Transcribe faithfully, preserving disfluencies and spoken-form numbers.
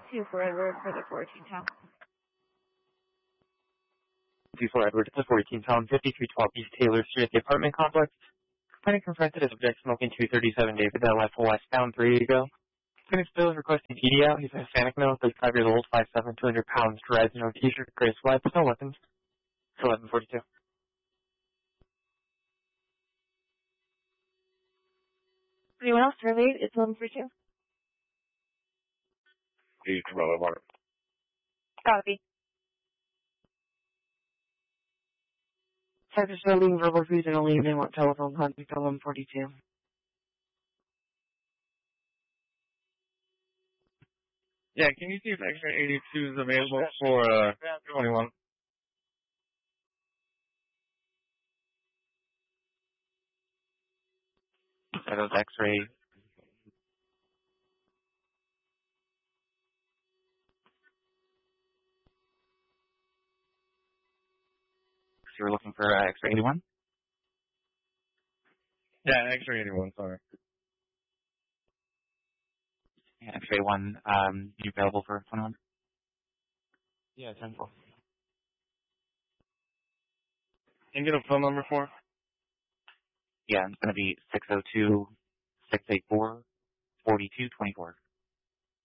two for Edward for the fourteen town. two four Edward, the fourteen town, fifty-three twelve East Taylor Street at the apartment complex. Clinic confronted a subject smoking two thirty-seven David that left westbound three ago. Clinic still is requesting P D out. He's a Hispanic male, thirty-five years old, five seven, two hundred pounds, dreads, no t-shirt, gray sweats, no weapons. eleven forty-two. Anyone else surveyed? It's eleven forty-two. Please come out of water. Copy. Subjects are leaving verbal cues and only they want telephone contact eleven forty-two. Yeah, can you see if X-ray eighty-two is available for uh, twenty-one? That was X-ray. So you're looking for uh, X-ray eighty-one? Yeah, X-ray eighty-one, sorry. Yeah, X-ray one, um, you available for twenty-one? Yeah, ten four. Can you get a phone number for? Yeah, it's going to be six oh two, six eight four, four two two four.